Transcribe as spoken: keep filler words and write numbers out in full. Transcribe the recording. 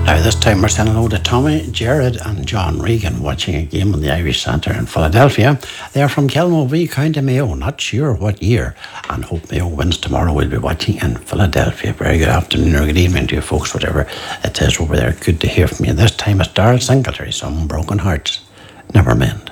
Now, this time we're saying hello to Tommy, Jared, and John Regan watching a game in the Irish Centre in Philadelphia. They're from Kelmovie, County Mayo. Not sure what year, and hope Mayo wins tomorrow. We'll be watching in Philadelphia. Very good afternoon or good evening to you folks, whatever it is over there. Good to hear from you. This time it's Darrell Singletary, Some Broken Hearts Never Mend.